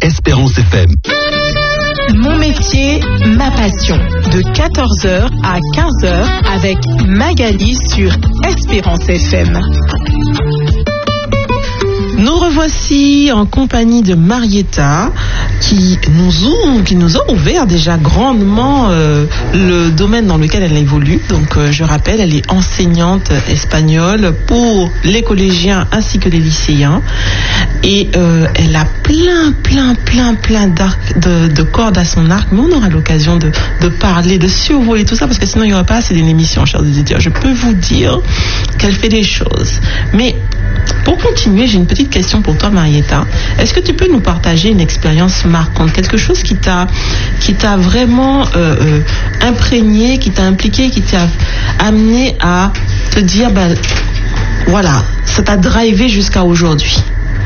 Espérance FM. Mon métier, ma passion. De 14h à 15h avec Magali sur Espérance FM. Nous revoici en compagnie de Marietta qui nous a ouvert déjà grandement le domaine dans lequel elle évolue. Donc je rappelle, elle est enseignante espagnole pour les collégiens ainsi que les lycéens. Et elle a plein de cordes à son arc. Mais on aura l'occasion de parler, de survoler tout ça parce que sinon il n'y aura pas assez d'une émission, chers auditeurs. Je peux vous dire qu'elle fait des choses. Mais pour continuer, j'ai une petite question pour toi, Marietta. Est-ce que tu peux nous partager une expérience marquante, quelque chose qui t'a vraiment imprégné, qui t'a impliqué, qui t'a amené à te dire, ben voilà, ça t'a drivé jusqu'à aujourd'hui?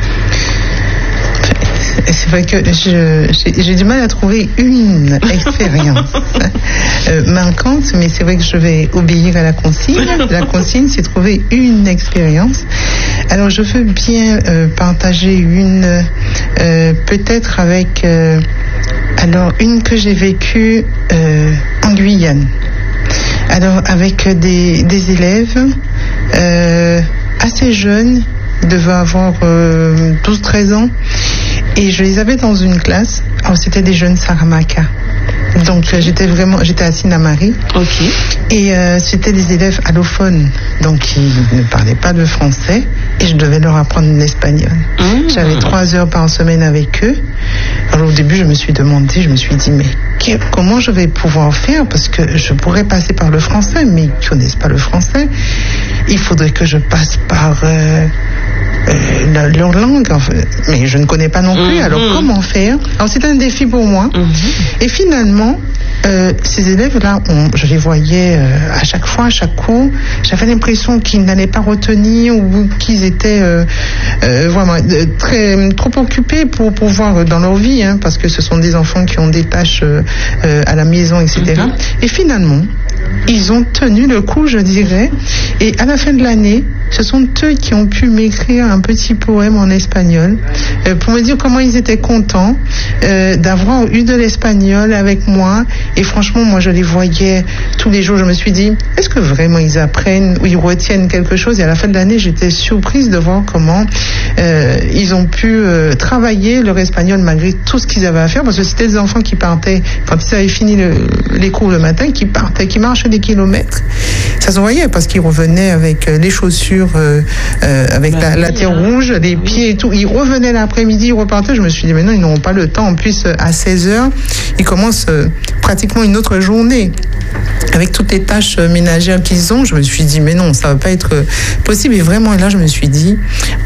C'est vrai que j'ai du mal à trouver une expérience marquante, mais c'est vrai que je vais obéir à la consigne. La consigne, c'est trouver une expérience. Alors, je veux bien partager une, peut-être avec, une que j'ai vécue en Guyane. Alors, avec des élèves assez jeunes, ils devaient avoir 12-13 ans. Et je les avais dans une classe. Alors, c'était des jeunes Saramaka. Donc, j'étais assise à Marie. Ok. Et c'était des élèves allophones. Donc, ils ne parlaient pas de français. Et je devais leur apprendre l'espagnol. J'avais 3 heures par semaine avec eux. Alors, au début, je me suis dit, mais comment je vais pouvoir faire? Parce que je pourrais passer par le français, mais ils ne connaissent pas le français. Il faudrait que je passe par leur langue, en fait. Mais je ne connais pas non plus. Alors, comment faire? Alors, c'était un défi pour moi. Et finalement, ces élèves-là, je les voyais à chaque fois, à chaque cours. J'avais l'impression qu'ils n'allaient pas retenir ou qu'ils étaient vraiment trop occupés pour pouvoir dans leur vie, hein, parce que ce sont des enfants qui ont des tâches à la maison, etc. Et finalement, ils ont tenu le coup, je dirais. Et à la fin de l'année, ce sont eux qui ont pu m'écrire un petit poème en espagnol pour me dire comment ils étaient contents d'avoir eu de l'espagnol avec moi. Et franchement, moi, je les voyais tous les jours. Je me suis dit, est-ce que vraiment ils apprennent ou ils retiennent quelque chose? Et à la fin de l'année, j'étais surprise de voir comment ils ont pu travailler leur espagnol malgré tout ce qu'ils avaient à faire. Parce que c'était des enfants qui partaient, quand ils avaient fini les cours le matin, qui marchaient des kilomètres. Ça se voyait parce qu'ils revenaient avec les chaussures, avec la terre rouge, les pieds et tout. Ils revenaient l'après-midi, ils repartaient. Je me suis dit, mais non, ils n'auront pas le temps. En plus, à 16h, ils commencent pratiquement une autre journée. Avec toutes les tâches ménagères qu'ils ont, je me suis dit, mais non, ça ne va pas être possible. Et vraiment, là, je me suis dit,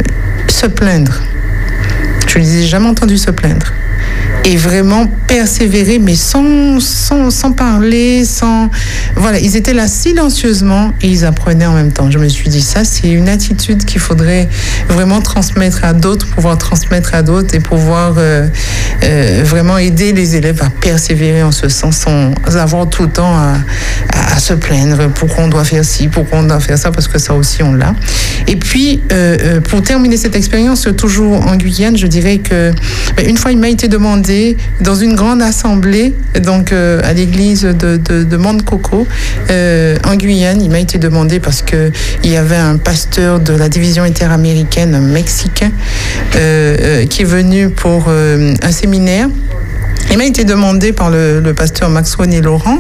se plaindre. Je ne les ai jamais entendus se plaindre. Et vraiment persévérer, mais sans parler, Voilà, ils étaient là silencieusement et ils apprenaient en même temps. Je me suis dit, ça, c'est une attitude qu'il faudrait vraiment transmettre à d'autres, pouvoir transmettre à d'autres et pouvoir vraiment aider les élèves à persévérer en ce sens, sans avoir tout le temps à se plaindre. Pourquoi on doit faire ci, pourquoi on doit faire ça, parce que ça aussi, on l'a. Et puis, pour terminer cette expérience, toujours en Guyane, je dirais que une fois, il m'a été demandé dans une grande assemblée, donc à l'église de Montcoco, en Guyane, il m'a été demandé parce que il y avait un pasteur de la division interaméricaine, un Mexicain, qui est venu pour un séminaire. Il m'a été demandé par le pasteur Maxwell et Laurent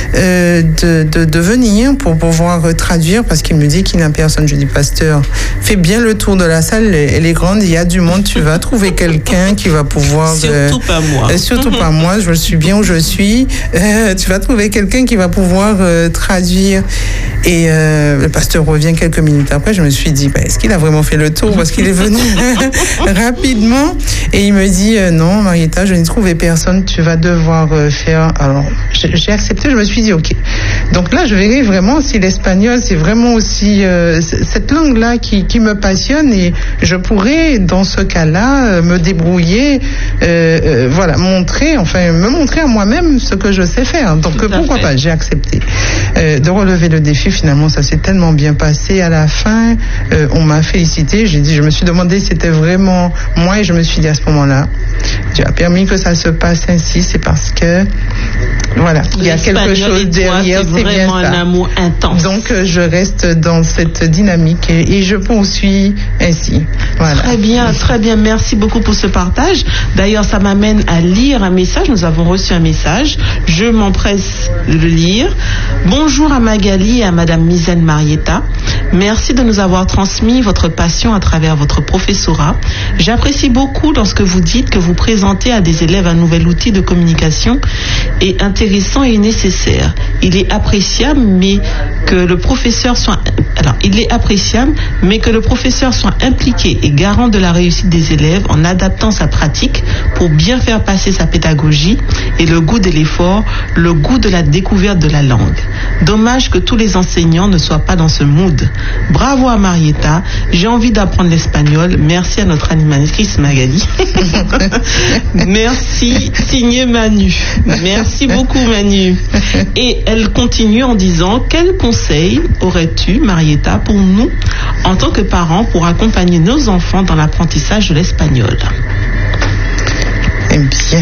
de venir pour pouvoir traduire parce qu'il me dit qu'il n'a personne. Je dis, pasteur, fais bien le tour de la salle, elle est grande, il y a du monde, tu vas trouver quelqu'un qui va pouvoir... Surtout pas moi. Surtout pas moi, je suis bien où je suis. Tu vas trouver quelqu'un qui va pouvoir traduire. Et le pasteur revient quelques minutes après, je me suis dit, est-ce qu'il a vraiment fait le tour? Parce qu'il est venu rapidement. Et il me dit, non, Marietta, je n'ai trouvé personne. Tu vas devoir faire... Alors, j'ai accepté, je me suis dit, ok. Donc là, je verrai vraiment si l'espagnol, c'est vraiment aussi cette langue-là qui me passionne et je pourrais, dans ce cas-là, me débrouiller, voilà, me montrer à moi-même ce que je sais faire. Donc, pourquoi pas? J'ai accepté de relever le défi. Finalement, ça s'est tellement bien passé. À la fin, on m'a félicité. Je me suis demandé si c'était vraiment moi et je me suis dit à ce moment-là, tu as permis que ça se passe ainsi, c'est parce que voilà, il y a quelque chose derrière, c'est bien ça. Un amour intense. Donc je reste dans cette dynamique et je poursuis ainsi. Voilà. Très bien, merci beaucoup pour ce partage. D'ailleurs, ça m'amène à lire un message. Nous avons reçu un message. Je m'empresse de le lire. Bonjour à Magali et à Madame Misen Marietta. Merci de nous avoir transmis votre passion à travers votre professorat. J'apprécie beaucoup lorsque vous dites que vous présentez à des élèves un nouvel outil de communication et intéressant et nécessaire. Il est appréciable, mais que le professeur soit impliqué et garant de la réussite des élèves en adaptant sa pratique pour bien faire passer sa pédagogie et le goût de l'effort, le goût de la découverte de la langue. Dommage que tous les enseignants ne soient pas dans ce mood. Bravo à Marietta, j'ai envie d'apprendre l'espagnol. Merci à notre animatrice Magali. Merci, signé Manu. Merci beaucoup Manu. Et elle continue en disant: quel conseil aurais-tu, Marietta, pour nous en tant que parents pour accompagner nos enfants dans l'apprentissage de l'espagnol? Bien.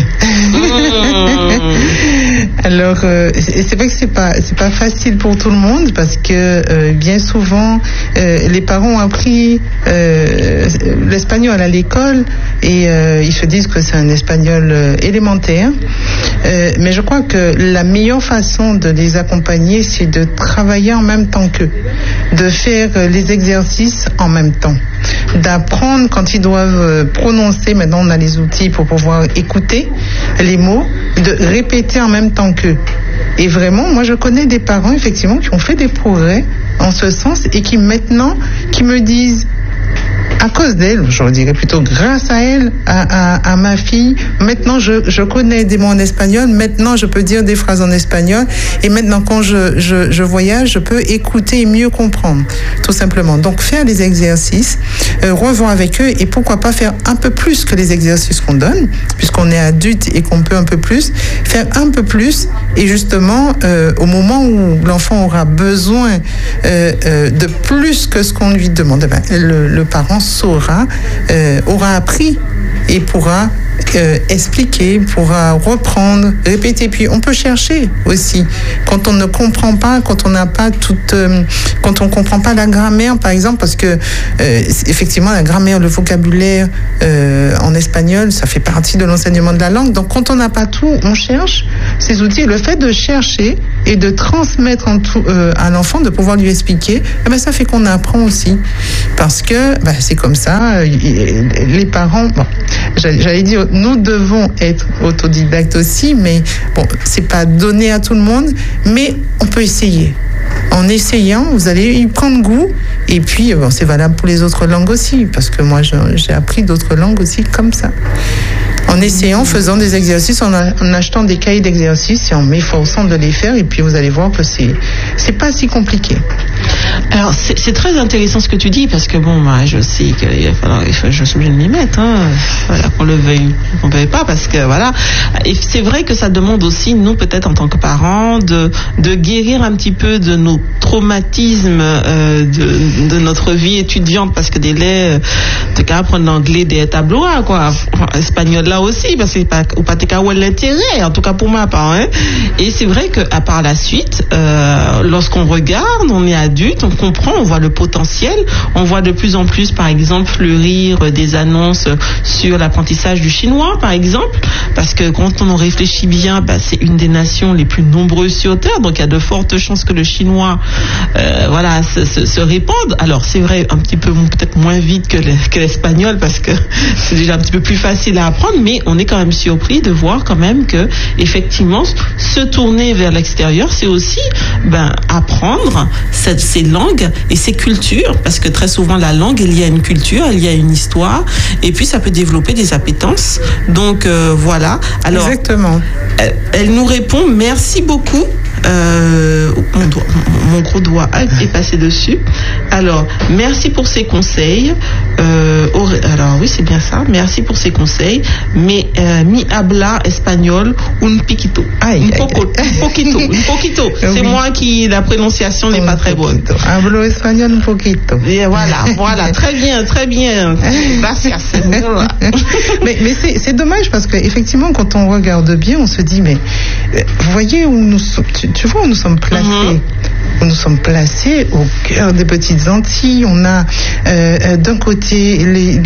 Alors, c'est vrai que c'est pas facile pour tout le monde parce que bien souvent les parents ont appris l'espagnol à l'école et ils se disent que c'est un espagnol élémentaire. Mais je crois que la meilleure façon de les accompagner, c'est de travailler en même temps qu'eux, de faire les exercices en même temps, d'apprendre quand ils doivent prononcer. Maintenant, on a les outils pour pouvoir écouter les mots, de répéter en même temps qu'eux. Et vraiment, moi, je connais des parents, effectivement, qui ont fait des progrès en ce sens et qui maintenant, qui me disent, à cause d'elle, je dirais plutôt grâce à elle, à ma fille, maintenant je connais des mots en espagnol, maintenant je peux dire des phrases en espagnol, et maintenant quand je voyage, je peux écouter et mieux comprendre, tout simplement. Donc faire les exercices, revoir avec eux, et pourquoi pas faire un peu plus que les exercices qu'on donne, puisqu'on est adulte et qu'on peut un peu plus, faire un peu plus, et justement au moment où l'enfant aura besoin de plus que ce qu'on lui demande, le parent aura appris et pourra expliquer, pourra reprendre, répéter. Puis on peut chercher aussi quand on ne comprend pas, quand on n'a pas quand on comprend pas la grammaire, par exemple, parce que effectivement la grammaire, le vocabulaire en espagnol, ça fait partie de l'enseignement de la langue. Donc quand on n'a pas tout, on cherche ces outils. Le fait de chercher et de transmettre à l'enfant, de pouvoir lui expliquer, ça fait qu'on apprend aussi, parce que c'est comme ça. Les parents, j'allais dire, nous devons être autodidactes aussi, mais bon, c'est pas donné à tout le monde, mais on peut essayer. En essayant, vous allez y prendre goût, et puis c'est valable pour les autres langues aussi, parce que moi j'ai appris d'autres langues aussi comme ça. En essayant, en faisant des exercices, en achetant des cahiers d'exercices et en m'efforçant de les faire, et puis vous allez voir que c'est pas si compliqué. Alors c'est très intéressant ce que tu dis, parce que je sais qu'il va falloir, je suis obligée de m'y mettre, voilà, qu'on le veuille, qu'on ne veuille pas, parce que voilà. Et c'est vrai que ça demande aussi, nous peut-être en tant que parents, de guérir un petit peu de nos traumatismes de notre vie étudiante, parce que t'es qu'à apprendre l'anglais des tableaux, quoi, espagnol là aussi, parce que ou pas t'es qu'à avoir l'intérêt, en tout cas pour ma part, Et c'est vrai que à part la suite, lorsqu'on regarde, on est adulte, on comprend, on voit le potentiel, on voit de plus en plus, par exemple, fleurir des annonces sur l'apprentissage du chinois, par exemple, parce que quand on réfléchit bien, c'est une des nations les plus nombreuses sur Terre, donc il y a de fortes chances que le chinois se répande. Alors c'est vrai, un petit peu peut-être moins vite que l'espagnol, parce que c'est déjà un petit peu plus facile à apprendre, mais on est quand même surpris de voir quand même que effectivement se tourner vers l'extérieur, c'est aussi apprendre ces langues et ces cultures, parce que très souvent la langue est liée à une culture, il y a une histoire, et puis ça peut développer des appétences. Donc voilà. Alors, exactement. Elle nous répond: merci beaucoup Mon gros doigt est passé dessus. Alors, merci pour ces conseils. Alors oui, c'est bien ça. Merci pour ces conseils. Mais mi habla espagnol un poquito. Un poquito. C'est moi qui la prononciation n'est pas très bonne. Hablo espagnol un poquito. Et voilà, très bien. Gracias. mais c'est dommage parce que effectivement, quand on regarde bien, on se dit mais vous voyez où nous sommes, tu vois où nous sommes placés. Où nous sommes placés au cœur des petites Antilles. On a d'un côté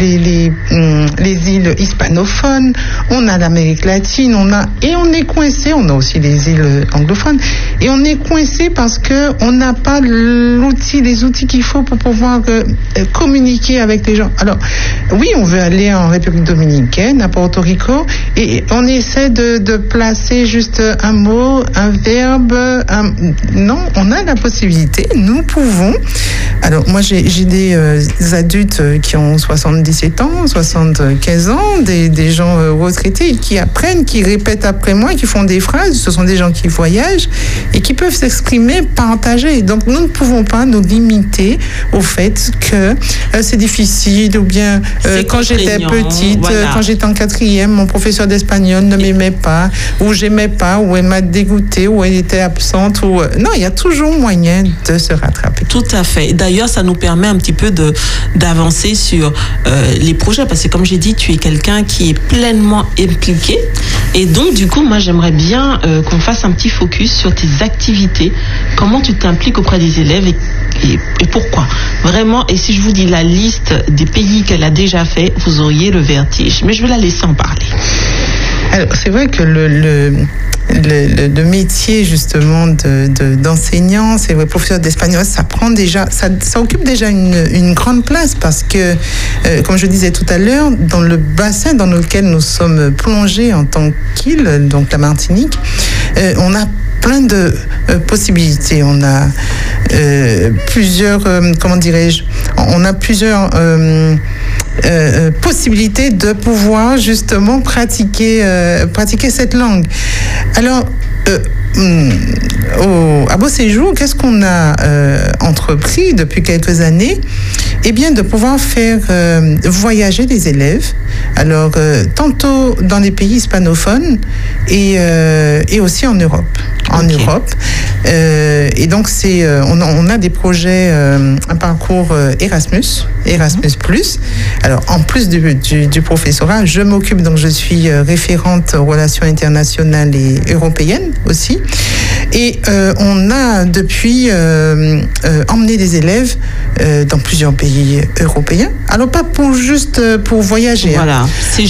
les îles hispanophones, on a l'Amérique latine, et on est coincé. On a aussi les îles anglophones et on est coincé parce que on n'a pas les outils qu'il faut pour pouvoir communiquer avec les gens. Alors oui, on veut aller en République dominicaine, à Porto Rico, et on essaie de placer juste un mot, un verbe. Non, on a la possibilité, nous pouvons. Alors moi j'ai des adultes qui ont 77 ans, 75 ans, des gens retraités qui apprennent, qui répètent après moi, qui font des phrases. Ce sont des gens qui voyagent et qui peuvent s'exprimer, partager. Donc nous ne pouvons pas nous limiter au fait que c'est difficile, ou bien quand j'étais petite, quand j'étais en 4e, mon professeur d'espagnol ne m'aimait pas, ou j'aimais pas, ou elle m'a dégoûté, ou elle était absente, ou non, il y a toujours moyen de se rattraper. Tout à fait. D'ailleurs, ça nous permet un petit peu d'avancer sur les projets, parce que comme j'ai dit, tu es quelqu'un qui est pleinement impliqué, et donc du coup, moi j'aimerais bien qu'on fasse un petit focus sur tes activités, comment tu t'impliques auprès des élèves et pourquoi. Vraiment, et si je vous dis la liste des pays qu'elle a déjà fait, vous auriez le vertige. Mais je vais la laisser en parler. Alors, c'est vrai que le métier justement d'enseignant, c'est vrai, professeur d'espagnol, ça prend déjà, ça occupe déjà une grande place parce que, comme je disais tout à l'heure, dans le bassin dans lequel nous sommes plongés en tant qu'île, donc la Martinique, on a plein de possibilités. On a plusieurs, on a plusieurs possibilités de pouvoir justement pratiquer cette langue. Alors, à Beau Séjour, qu'est-ce qu'on a entrepris depuis quelques années? Eh bien, de pouvoir faire voyager les élèves. Alors, tantôt dans les pays hispanophones et aussi en Europe. Et donc, on a des projets, un parcours Erasmus+. Alors, en plus du professorat, je m'occupe, donc je suis référente aux relations internationales et européennes aussi. Et on a depuis emmené des élèves dans plusieurs pays européens. Alors pas pour voyager. Voilà.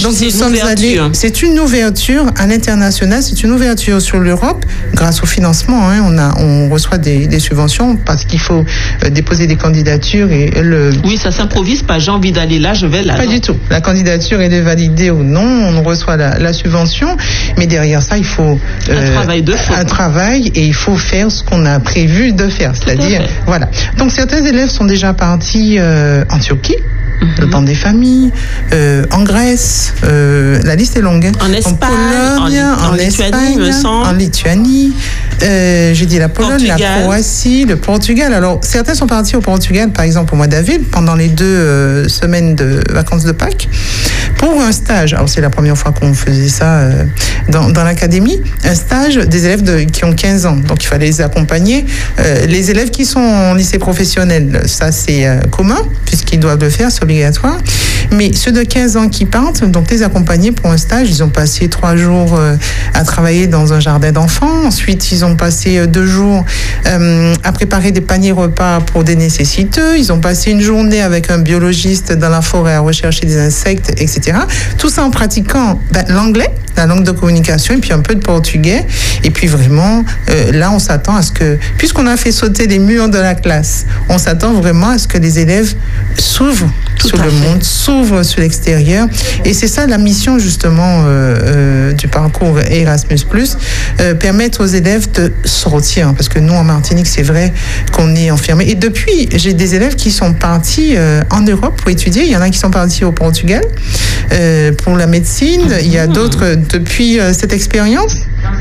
C'est une ouverture à l'international, c'est une ouverture sur l'Europe grâce au financement. On reçoit des subventions parce qu'il faut déposer des candidatures Oui, ça s'improvise pas. J'ai envie d'aller là, je vais là. Pas du tout. La candidature elle est validée ou non, on reçoit la subvention, mais derrière ça il faut un travail et il faut faire ce qu'on a prévu de faire, c'est-à-dire voilà. Donc certains élèves sont déjà partis en Turquie. Le temps des familles, en Grèce, la liste est longue. En Espagne, en Espagne, en Lituanie, j'ai dit la Pologne, Portugal. La Croatie, le Portugal. Alors, certains sont partis au Portugal, par exemple, au mois d'avril, pendant les 2 semaines de vacances de Pâques, pour un stage. Alors, c'est la première fois qu'on faisait ça dans l'académie. Un stage des élèves qui ont 15 ans. Donc, il fallait les accompagner. Les élèves qui sont en lycée professionnel, ça, c'est commun, puisqu'ils doivent le faire, c'est obligatoire. Mais ceux de 15 ans qui partent, donc les accompagner pour un stage, ils ont passé 3 jours à travailler dans un jardin d'enfants. Ensuite, ils ont passé 2 jours à préparer des paniers repas pour des nécessiteux. Ils ont passé une journée avec un biologiste dans la forêt à rechercher des insectes, etc. Tout ça en pratiquant l'anglais, la langue de communication, et puis un peu de portugais. Et puis vraiment, là, on s'attend à ce que, puisqu'on a fait sauter les murs de la classe, on s'attend vraiment à ce que les élèves s'ouvrent sur le monde, s'ouvrent sur l'extérieur. Et c'est ça la mission justement du parcours Erasmus+, permettre aux élèves de sortir. Parce que nous, en Martinique, c'est vrai qu'on est enfermés. Et depuis, j'ai des élèves qui sont partis en Europe pour étudier. Il y en a qui sont partis au Portugal pour la médecine. Il y a d'autres, depuis cette expérience,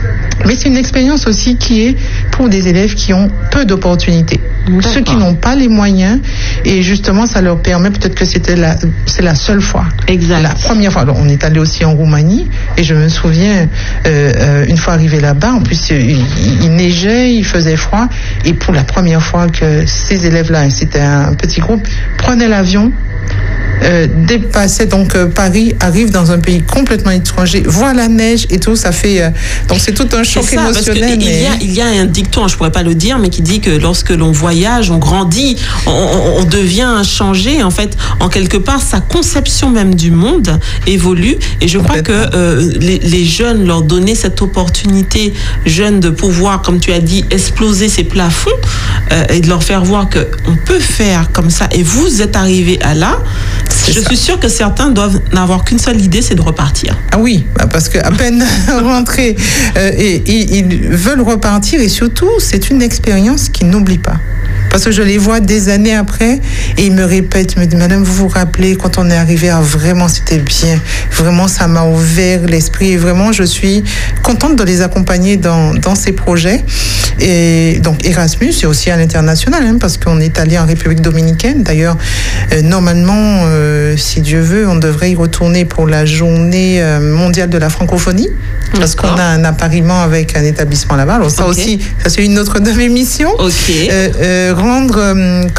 Mais c'est une expérience aussi qui est pour des élèves qui ont peu d'opportunités. D'accord. Ceux qui n'ont pas les moyens, et justement ça leur permet, peut-être que c'est la seule fois. Exact. La première fois. Alors, on est allé aussi en Roumanie, et je me souviens, une fois arrivé là-bas, en plus il neigeait, il faisait froid, et pour la première fois que ces élèves-là, c'était un petit groupe, prenaient l'avion, dépassait donc Paris, arrive dans un pays complètement étranger, voit la neige et tout, ça fait donc c'est tout un choc émotionnel. Il y a un dicton, je pourrais pas le dire, mais qui dit que lorsque l'on voyage, on grandit, on devient changé. En fait, en quelque part, sa conception même du monde évolue. Et je crois que les jeunes, leur donner cette opportunité, jeunes, de pouvoir, comme tu as dit, exploser ces plafonds et de leur faire voir que on peut faire comme ça. Et vous êtes arrivés à là. Je suis sûre que certains doivent n'avoir qu'une seule idée, c'est de repartir. Ah oui, parce qu'à peine rentrés, ils veulent repartir, et surtout, c'est une expérience qu'ils n'oublient pas. Parce que je les vois des années après et ils me répètent, ils me disent, madame, vous vous rappelez quand on est arrivé, vraiment c'était bien, vraiment ça m'a ouvert l'esprit, et vraiment je suis contente de les accompagner dans ces projets. Et donc Erasmus, c'est aussi à l'international, parce qu'on est allé en République dominicaine. D'ailleurs, normalement, si Dieu veut, on devrait y retourner pour la journée mondiale de la francophonie, parce qu'on a un appariement avec un établissement là-bas. Alors ça aussi, ça c'est une autre de mes missions. Rendre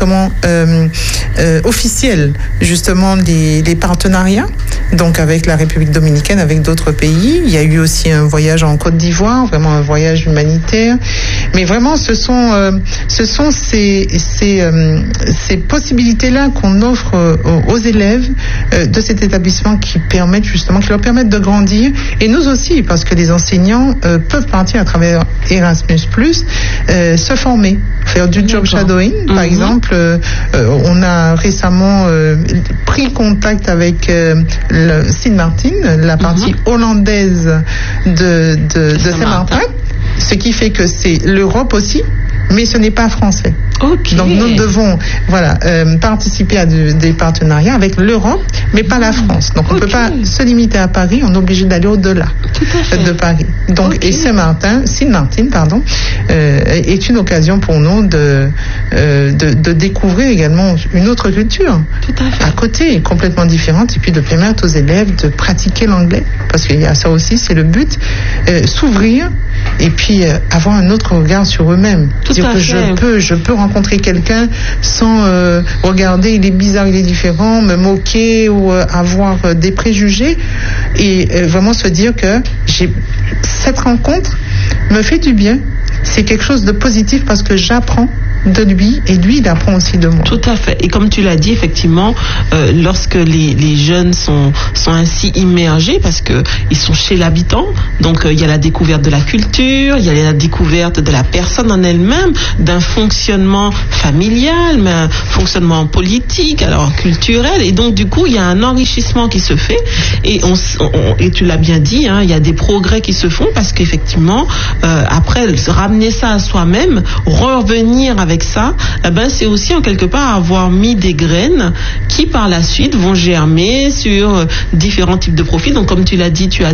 officiel justement les partenariats, donc avec la République dominicaine, avec d'autres pays. Il y a eu aussi un voyage en Côte d'Ivoire, vraiment un voyage humanitaire. Mais vraiment, ce sont ces possibilités-là qu'on offre aux élèves de cet établissement qui leur permettent de grandir. Et nous aussi, parce que les enseignants peuvent partir à travers Erasmus+, se former, faire du job shadowing, par exemple. On a récemment pris contact avec le Sint-Maarten, la partie hollandaise de Saint-Martin, ce qui fait que c'est l'Europe aussi, mais ce n'est pas français. Donc nous devons participer à des partenariats avec l'Europe, mais pas la France. Donc on ne peut pas se limiter à Paris, on est obligé d'aller au-delà de Paris. Donc et Sint-Maarten, est une occasion pour nous de découvrir également une autre culture à côté, complètement différente, et puis de permettre aux élèves de pratiquer l'anglais, parce qu'il y a ça aussi, c'est le but, s'ouvrir et puis avoir un autre regard sur eux-mêmes. Dire que je peux rencontrer quelqu'un sans regarder, il est bizarre, il est différent, me moquer ou avoir des préjugés, et vraiment se dire que cette rencontre me fait du bien, c'est quelque chose de positif parce que j'apprends de lui et lui il apprend aussi de moi. Tout à fait. Et comme tu l'as dit, effectivement, lorsque les jeunes sont ainsi immergés, parce que ils sont chez l'habitant, donc il y a la découverte de la culture, il y a la découverte de la personne en elle-même, d'un fonctionnement familial, mais un fonctionnement politique, alors culturel, et donc du coup il y a un enrichissement qui se fait, et et tu l'as bien dit, il y a des progrès qui se font, parce qu'effectivement après ramener ça à soi-même, revenir avec ça, c'est aussi en quelque part avoir mis des graines qui par la suite vont germer sur différents types de profils. Donc comme tu l'as dit, tu as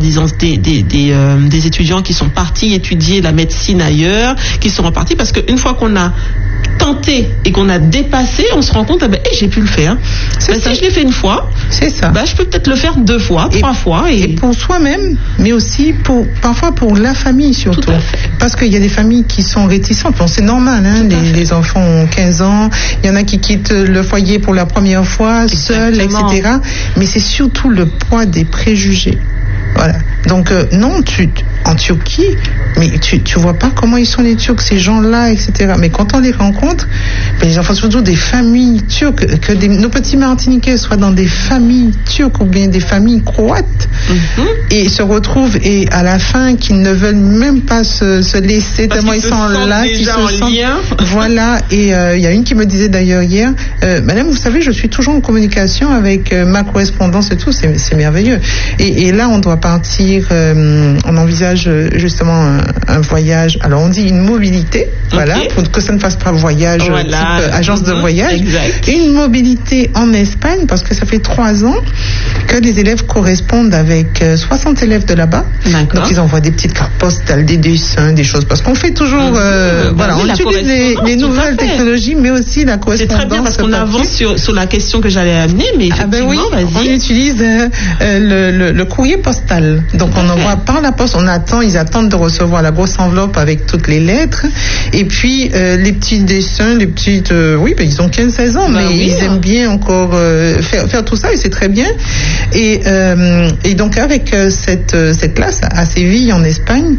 des étudiants qui sont partis étudier la médecine ailleurs, qui sont repartis, parce qu'une fois qu'on a tenté et qu'on a dépassé, on se rend compte, j'ai pu le faire. Ça, je l'ai fait une fois. C'est ça. Je peux peut-être le faire 2 fois, 3 fois. Et pour soi-même, mais aussi parfois pour la famille surtout. Tout à fait. Parce qu'il y a des familles qui sont réticentes. Bon, c'est normal, les enfants ont 15 ans, il y en a qui quittent le foyer pour la première fois, seuls, etc. Mais c'est surtout le poids des préjugés. Voilà. Donc en Turquie, mais tu vois pas comment ils sont les Turcs, ces gens-là, etc. Mais quand on les rencontre, les enfants, surtout des familles turques, que nos petits Martiniquais soient dans des familles turques ou bien des familles croates, et se retrouvent, et à la fin, qu'ils ne veulent même pas se laisser, tellement ils sont là, qu'ils se sentent lien. Voilà. Et il y a une qui me disait d'ailleurs hier, madame, vous savez, je suis toujours en communication avec ma correspondance et tout, c'est merveilleux. Et là, on doit partir, on envisage voyage, justement un voyage, alors on dit une mobilité, voilà, pour que ça ne fasse pas voyage type agence de voyage. Exact. Une mobilité en Espagne, parce que ça fait 3 ans que les élèves correspondent avec 60 élèves de là-bas. D'accord. Donc ils envoient des petites cartes postales, des dessins, des choses, parce qu'on fait toujours, voilà, on utilise les nouvelles technologies, mais aussi la correspondance. C'est très bien parce qu'on avance sur la question que j'allais amener, mais effectivement, on utilise le courrier postal. Donc on envoie par la poste, ils attendent de recevoir la grosse enveloppe avec toutes les lettres, et puis les petits dessins, les petites, ils ont 15-16 ans, mais ils aiment bien encore faire tout ça, et c'est très bien. Et donc avec cette classe à Séville en Espagne,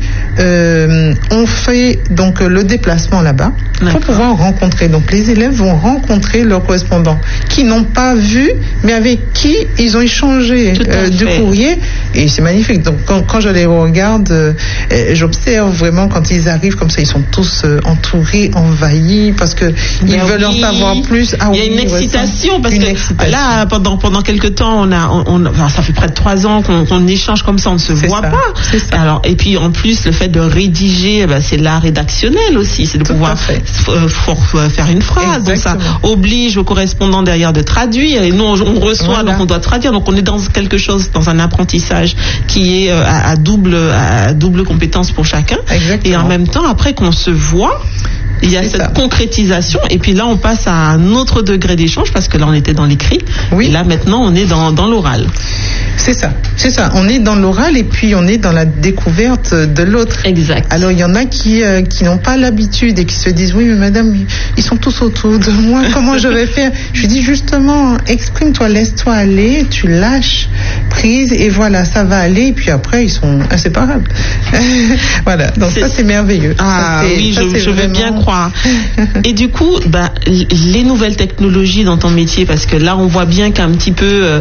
on fait donc le déplacement là-bas pour pouvoir rencontrer. Donc les élèves vont rencontrer leurs correspondants qui n'ont pas vu, mais avec qui ils ont échangé du courrier, et c'est magnifique. Donc quand je les regarde, j'observe vraiment quand ils arrivent comme ça, ils sont tous entourés, envahis, parce que ils veulent en savoir plus. Il y a une excitation parce que là, pendant quelques temps, ça fait près de 3 ans qu'on échange comme ça, on ne se voit pas. C'est ça. Alors, et puis en plus, le fait de rédiger, c'est l'art rédactionnel aussi, c'est de pouvoir faire une phrase. Donc ça oblige au correspondant derrière de traduire, et nous on reçoit, donc on doit traduire. Donc on est dans quelque chose, dans un apprentissage qui est à double compétence pour chacun. Exactement. Et en même temps, après qu'on se voit, il y a cette concrétisation, et puis là on passe à un autre degré d'échange, parce que là on était dans l'écrit, et là maintenant on est dans l'oral. C'est ça. On est dans l'oral, et puis on est dans la découverte de l'autre. Exact. Alors il y en a qui n'ont pas l'habitude et qui se disent oui mais madame, ils sont tous autour de moi, comment je vais faire? Je lui dis justement, exprime-toi, laisse-toi aller, tu lâches prise, et voilà, ça va aller, et puis après ils sont inséparables. Voilà, donc ça c'est merveilleux. Je veux bien croire. Et du coup, les nouvelles technologies dans ton métier, parce que là on voit bien qu'un petit peu,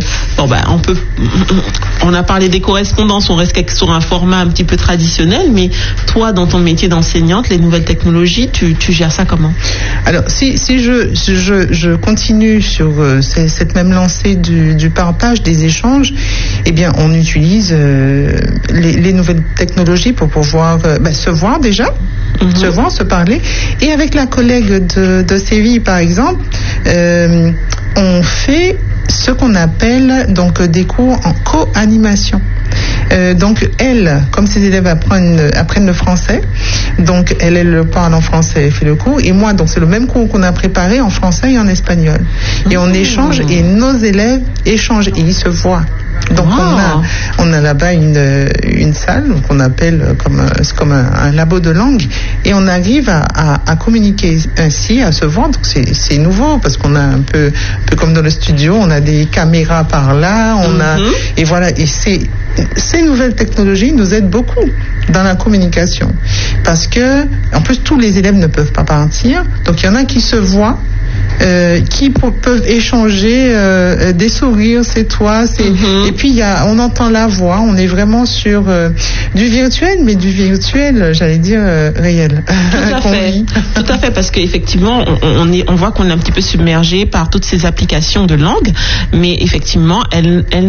on a parlé des correspondances, on reste sur un format un petit peu traditionnel, mais toi dans ton métier d'enseignante, les nouvelles technologies, tu gères ça comment? Alors si je continue sur cette même lancée du partage, des échanges, eh bien on utilise les nouvelles technologies pour pouvoir se voir déjà, se voir, se parler. Et avec la collègue de Séville par exemple, on fait ce qu'on appelle donc des cours en co-animation. Donc elle, comme ses élèves apprennent le français, donc elle le parle en français, elle fait le cours, et moi donc c'est le même cours qu'on a préparé en français et en espagnol, et on échange, et nos élèves échangent et ils se voient. Donc on a là-bas une salle qu'on appelle comme un labo de langue, et on arrive à communiquer ainsi, à se voir. Donc c'est nouveau parce qu'on a un peu comme dans le studio, on a des caméras par là, et voilà, et ces nouvelles technologies nous aident beaucoup dans la communication, parce que en plus tous les élèves ne peuvent pas partir, donc il y en a qui se voient, qui peuvent échanger des sourires, c'est toi, et puis on entend la voix, on est vraiment sur du virtuel, mais du virtuel, j'allais dire réel. Tout à fait, parce qu'effectivement on voit qu'on est un petit peu submergé par toutes ces applications de langue, mais effectivement elles